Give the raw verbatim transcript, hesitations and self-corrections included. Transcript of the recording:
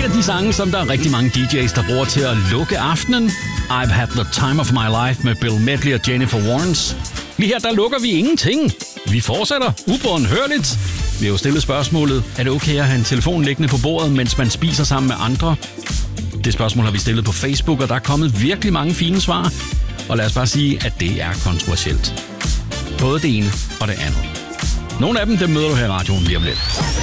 af de sange, som der er rigtig mange D J's, der bruger til at lukke aftenen. I've Had the Time of My Life med Bill Medley og Jennifer Warnes. Lige her, der lukker vi ingenting. Vi fortsætter ubåndhørligt. Vi har jo stillet spørgsmålet, er det okay at have en telefon liggende på bordet, mens man spiser sammen med andre? Det spørgsmål har vi stillet på Facebook, og der er kommet virkelig mange fine svar. Og lad os bare sige, at det er kontroversielt. Både det ene og det andet. Nogle af dem, dem møder du her i radioen lige om lidt.